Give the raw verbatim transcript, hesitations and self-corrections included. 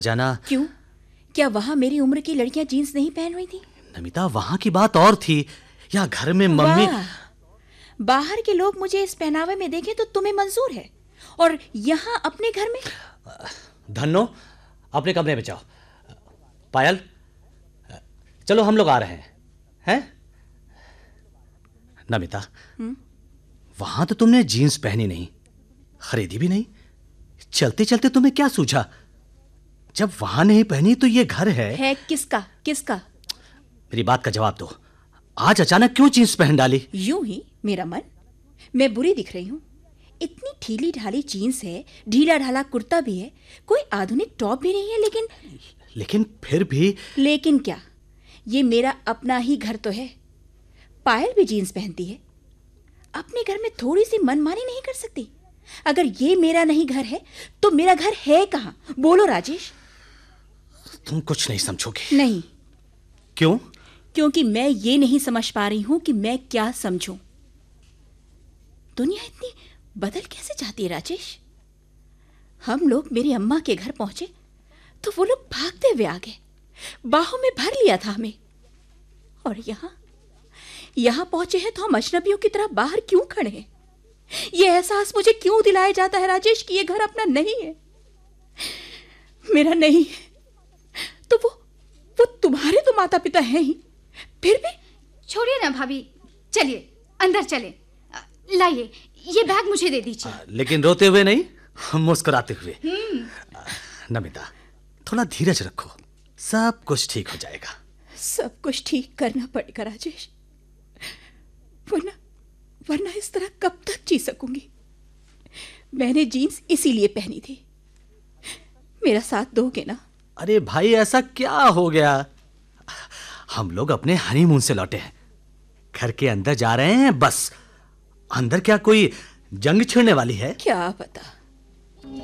जाना। क्यों? क्या वहाँ मेरी उम्र की लड़कियां जीन्स नहीं पहन रही थी? नमिता, वहाँ की बात और थी। या घर में मम्मी। बाहर के लोग मुझे इस पहनावे में देखें तो तुम्हें मंजूर है, और यहाँ अपने घर में? धन्नो, अपने कमरे में जाओ। पायल, चलो हम लोग आ रहे हैं। हैं? नमिता, वहां तो तुमने जीन्स पहनी नहीं, खरीदी भी नहीं। चलते चलते तुम्हें क्या सूझा? जब वहां नहीं पहनी तो ये घर है। है किसका? किसका? मेरी बात का जवाब दो। आज अचानक क्यों जीन्स पहन डाली? यूं ही मेरा मन। मैं बुरी दिख रही हूं? इतनी ढीली ढाली जीन्स है, ढीला ढाला कुर्ता भी है, कोई आधुनिक टॉप भी नहीं है। लेकिन लेकिन फिर भी। लेकिन क्या? ये मेरा अपना ही घर तो है। पायल भी जीन्स पहनती है। अपने घर में थोड़ी सी मनमानी नहीं कर सकती? अगर ये मेरा नहीं घर है तो मेरा घर है कहां? बोलो राजेश। तुम कुछ नहीं समझोगे। नहीं। क्यों? क्योंकि मैं ये नहीं समझ पा रही हूं कि मैं क्या समझूं। दुनिया इतनी बदल कैसे जाती है राजेश? हम लोग मेरी अम्मा के घर पहुंचे तो वो लोग भागते हुए आ गए, बाहों में भर लिया था हमें। और यहां यहां पहुंचे हैं तो हम अजनबियों की तरह बाहर क्यों खड़े हैं? ये एहसास मुझे क्यों दिलाया जाता है राजेश कि ये घर अपना नहीं है, मेरा नहीं है? तो वो वो तुम्हारे तो माता पिता हैं ही, फिर भी। छोड़िए ना भाभी, चलिए अंदर चले। लाइए, ये बैग मुझे दे दीजिए। लेकिन रोते हुए नहीं, मुस्कुराते हुए। नमिता, थोड़ा धीरज रखो, सब कुछ ठीक हो जाएगा। सब कुछ ठीक करना पड़ेगा राजेश, वरना वरना इस तरह कब तक जी सकूंगी? मैंने जीन्स इसीलिए पहनी थी। मेरा साथ दोगे ना? अरे भाई, ऐसा क्या हो गया? हम लोग अपने हनीमून से लौटे हैं, घर के अंदर जा रहे हैं बस। अंदर क्या कोई जंग छिड़ने वाली है? क्या पता।